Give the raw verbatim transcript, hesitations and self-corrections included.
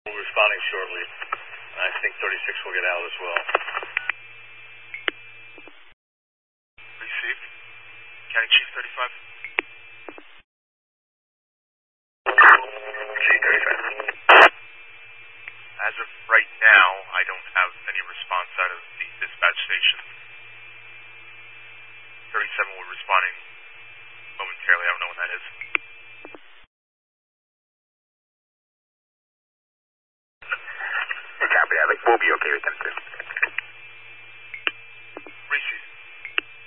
We're responding shortly. I think thirty-six will get out as well. Received. County Chief thirty-five. G thirty-five. As of right now, I don't have any response out of the dispatch station. thirty-seven will be responding momentarily. I don't know when that is. Copy, Alex. We'll be okay with them too.